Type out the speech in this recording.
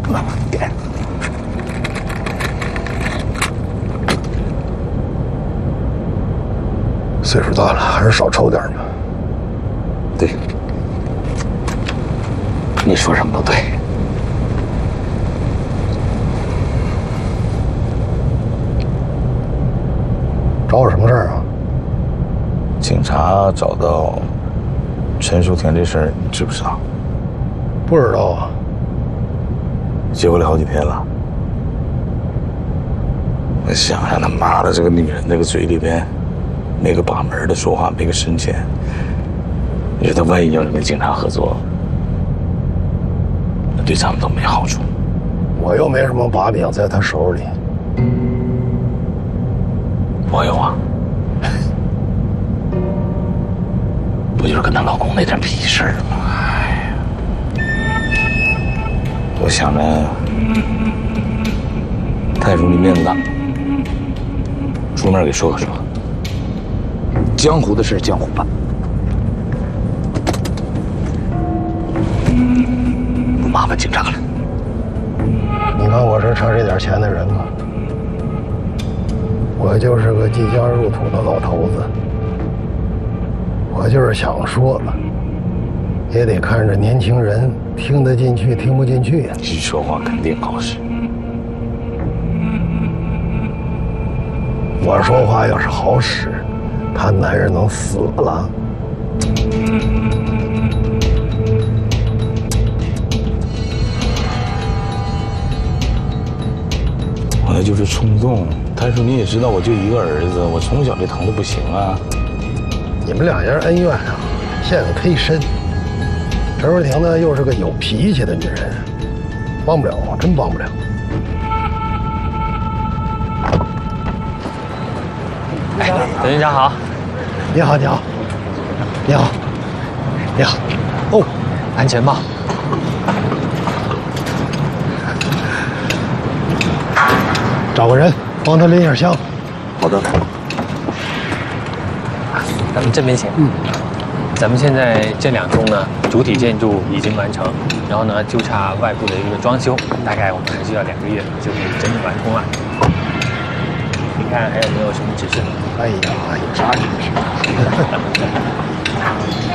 点。岁数大了，还是少抽点嘛。 对，你说什么都对。 找我什么事儿啊？ 警察找到陈淑田这事儿，你知不知道？ 不知道啊。 接回来好几天了。我想想，他妈的，这个女人那个嘴里边，没个把门的说话，没个深浅。你说他万一要是跟警察合作，那对咱们都没好处。 我又没什么把柄在他手里。 我有啊，不就是跟她老公那点屁事儿吗？哎呀， 我想着太叔你面子大，出面给说个说。江湖的事江湖办， 不麻烦警察了。 你看我是差这点钱的人吗？我就是个即将入土的老头子，我就是想说，也得看着年轻人听得进去听不进去呀。 你说话肯定好使。 我说话要是好使，他男人能死了。 我那就是冲动。太叔你也知道，我就一个儿子，我从小这疼的不行啊。 你们两人恩怨啊，现在忒深。陈淑婷呢，又是个有脾气的女人，帮不了，真帮不了。 哎，董局长好。 你好，你好，你好，你好。哦， 安全帽。 找个人帮他拎下箱。 好的。 咱们这边请。咱们现在这2栋呢，主体建筑已经完成，然后呢，就差外部的一个装修，大概我们还需要2个月就可以整体完工了。你看还有没有什么指示？ 哎呀，有啥指示？